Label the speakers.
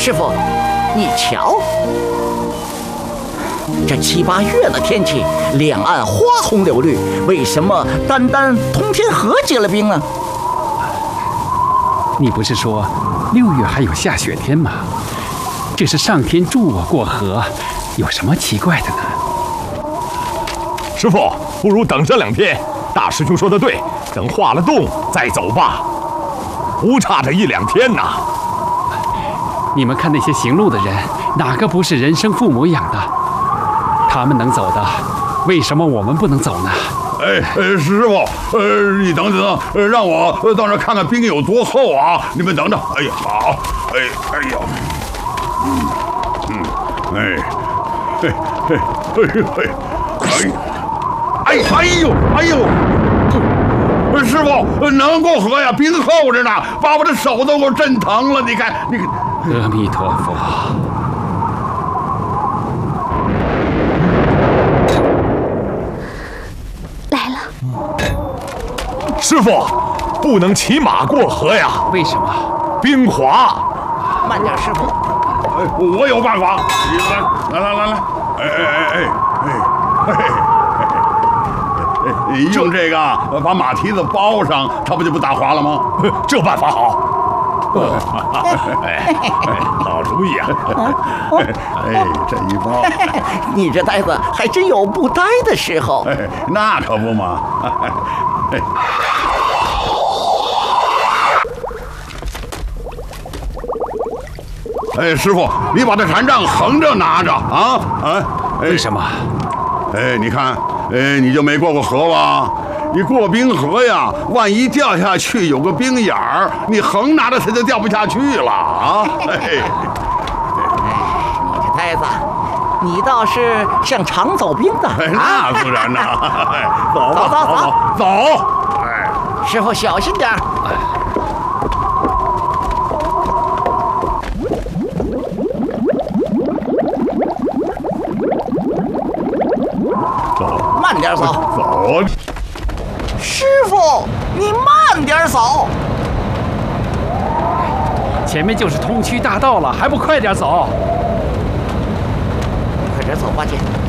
Speaker 1: 师傅，你瞧，这7、8月的天气，两岸花红柳绿，为什么单通天河结了冰呢？
Speaker 2: 你不是说6月还有下雪天吗？这是上天助我过河，有什么奇怪的呢？
Speaker 3: 师傅，不如等这2天。大师兄说的对，等化了冻再走吧，不差这1、2天呐。
Speaker 2: 你们看那些行路的人，哪个不是人生父母养的？他们能走的，为什么我们不能走呢？
Speaker 4: 师傅，你等等，让我到那看看冰有多厚啊！你们等等。哎呀，好，哎呦，哎呦！师傅，能过河呀？冰厚着呢，把我的手都给我震疼了。你看。
Speaker 2: 阿弥陀佛。
Speaker 5: 来了。
Speaker 3: 师傅，不能骑马过河呀。
Speaker 2: 为什么？
Speaker 3: 冰滑。
Speaker 1: 慢点，师傅。
Speaker 4: 我有办法。来，用这个把马蹄子包上，它不就不打滑了吗？
Speaker 3: 这办法好。好主意啊！
Speaker 4: 这一包，
Speaker 1: 你这呆子还真有不呆的时候。
Speaker 4: 那可不嘛。师傅，你把这禅杖横着拿着啊！
Speaker 2: 为什么？
Speaker 4: 你看，你就没过过河吧？你过冰河呀，万一掉下去有个冰眼儿，你横拿着它就掉不下去了啊！
Speaker 1: 你这呆子，你倒是像常走冰的。
Speaker 4: 那自然呐。走。
Speaker 1: 师傅小心点。慢点走。师傅，你慢点走。
Speaker 2: 前面就是通衢大道了，还不快点走？
Speaker 1: 快点走吧，姐。